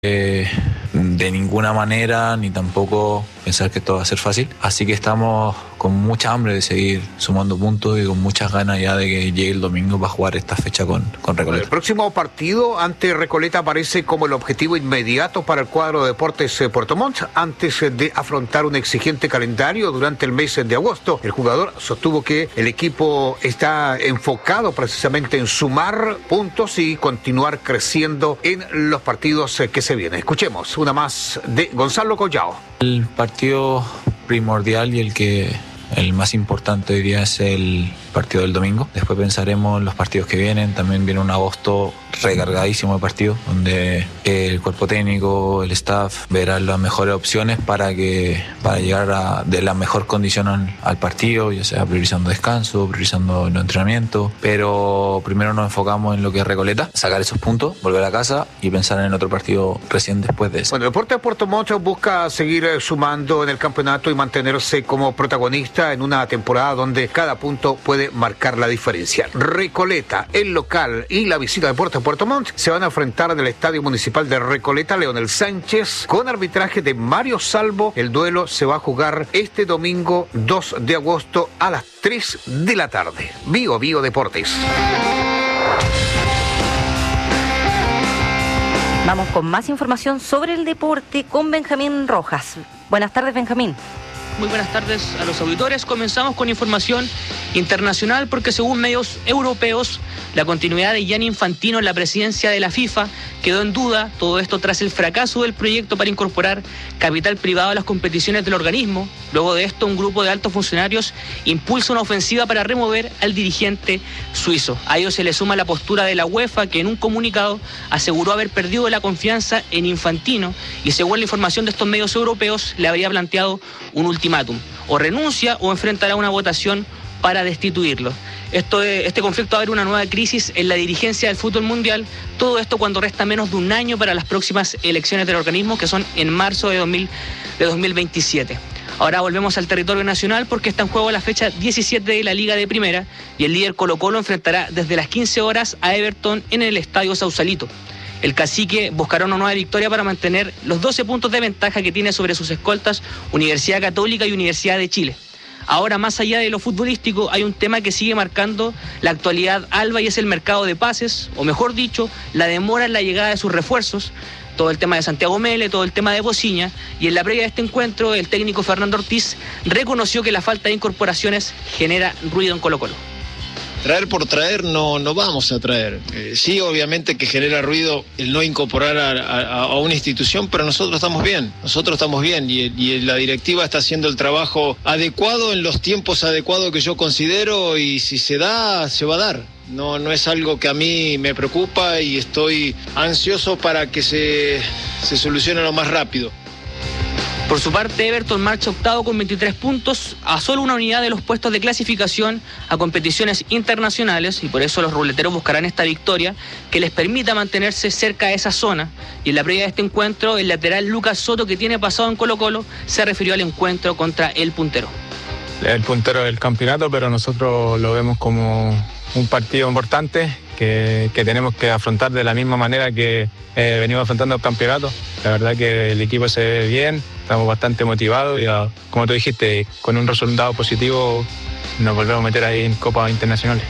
De ninguna manera, ni tampoco pensar que esto va a ser fácil. Así que estamos con mucha hambre de seguir sumando puntos y con muchas ganas ya de que llegue el domingo para jugar esta fecha con Recoleta. El próximo partido ante Recoleta aparece como el objetivo inmediato para el cuadro de Deportes Puerto Montt antes de afrontar un exigente calendario durante el mes de agosto. El jugador sostuvo que el equipo está enfocado precisamente en sumar puntos y continuar creciendo en los partidos que se vienen. Escuchemos una más de Gonzalo Collao. El partido primordial y el más importante hoy día es el partido del domingo. Después pensaremos en los partidos que vienen. También viene un agosto recargadísimo de partidos, donde el cuerpo técnico, el staff verán las mejores opciones para llegar de la mejor condición al partido, ya sea priorizando descanso, priorizando los entrenamientos. Pero primero nos enfocamos en lo que es Recoleta, sacar esos puntos, volver a casa y pensar en otro partido recién después de eso. Bueno, Deportes Puerto Montt busca seguir sumando en el campeonato y mantenerse como protagonista en una temporada donde cada punto puede marcar la diferencia. Recoleta, el local y la visita de Deportes Puerto Montt se van a enfrentar en el Estadio Municipal de Recoleta. Leonel Sánchez con arbitraje de Mario Salvo. El duelo se va a jugar este domingo 2 de agosto a las 3 de la tarde. Bio Deportes. Vamos con más información sobre el deporte con Benjamín Rojas. Buenas tardes, Benjamín. Muy buenas tardes a los auditores. Comenzamos con información internacional porque según medios europeos, la continuidad de Gianni Infantino en la presidencia de la FIFA quedó en duda. Todo esto tras el fracaso del proyecto para incorporar capital privado a las competiciones del organismo. Luego de esto, un grupo de altos funcionarios impulsa una ofensiva para remover al dirigente suizo. A ello se le suma la postura de la UEFA, que en un comunicado aseguró haber perdido la confianza en Infantino y, según la información de estos medios europeos, le habría planteado un ultimátum: o renuncia o enfrentará una votación para destituirlo. Este conflicto abre una nueva crisis en la dirigencia del fútbol mundial. Todo esto cuando resta menos de un año para las próximas elecciones del organismo, que son en marzo de 2027. Ahora volvemos al territorio nacional porque está en juego la fecha 17 de la Liga de Primera y el líder Colo-Colo enfrentará desde las 15 horas a Everton en el Estadio Sausalito. El cacique buscará una nueva victoria para mantener los 12 puntos de ventaja que tiene sobre sus escoltas Universidad Católica y Universidad de Chile. Ahora, más allá de lo futbolístico, hay un tema que sigue marcando la actualidad alba y es el mercado de pases, o mejor dicho, la demora en la llegada de sus refuerzos. Todo el tema de Santiago Mele, todo el tema de Bociña, y en la previa de este encuentro el técnico Fernando Ortiz reconoció que la falta de incorporaciones genera ruido en Colo-Colo. Traer por traer no vamos a traer. Sí, obviamente que genera ruido el no incorporar a una institución, pero nosotros estamos bien y la directiva está haciendo el trabajo adecuado en los tiempos adecuados que yo considero, y si se da, se va a dar. No es algo que a mí me preocupa y estoy ansioso para que se solucione lo más rápido. Por su parte, Everton marcha octavo con 23 puntos, a solo una unidad de los puestos de clasificación a competiciones internacionales, y por eso los ruleteros buscarán esta victoria que les permita mantenerse cerca de esa zona. Y en la previa de este encuentro, el lateral Lucas Soto, que tiene pasado en Colo-Colo, se refirió al encuentro contra el puntero. El puntero del campeonato, pero nosotros lo vemos como un partido importante que tenemos que afrontar de la misma manera que venimos afrontando el campeonato. La verdad que el equipo se ve bien, estamos bastante motivados y, como tú dijiste, con un resultado positivo nos volvemos a meter ahí en Copas Internacionales.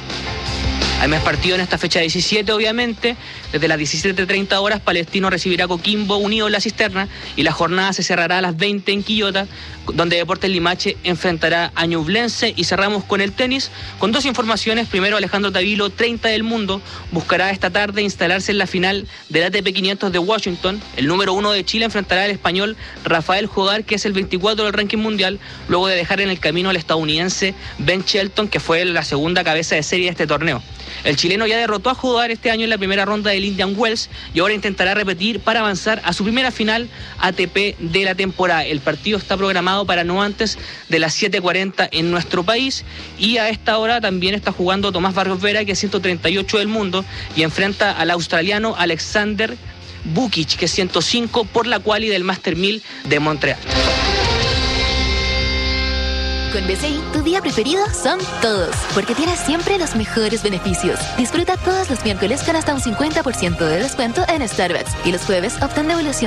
Hay más partido en esta fecha 17, obviamente. Desde las 17:30 horas, Palestino recibirá Coquimbo Unido en La Cisterna y la jornada se cerrará a las 20 en Quillota, donde Deportes Limache enfrentará a Ñublense. Y cerramos con el tenis, con dos informaciones. Primero, Alejandro Tavilo, 30 del mundo, buscará esta tarde instalarse en la final del ATP 500 de Washington. El número 1 de Chile enfrentará al español Rafael Jogar, que es el 24 del ranking mundial, luego de dejar en el camino al estadounidense Ben Shelton, que fue la segunda cabeza de serie de este torneo. El chileno ya derrotó a Jogar este año en la primera ronda del Indian Wells y ahora intentará repetir para avanzar a su primera final ATP de la temporada. El partido está programado para no antes de las 7:40 en nuestro país, y a esta hora también está jugando Tomás Barrios Vera, que es 138 del mundo, y enfrenta al australiano Alexander Bukic, que es 105 por la quali del Master 1000 de Montreal. Con BCI, tu día preferido son todos, porque tienes siempre los mejores beneficios. Disfruta todos los miércoles con hasta un 50% de descuento en Starbucks y los jueves obtén devolución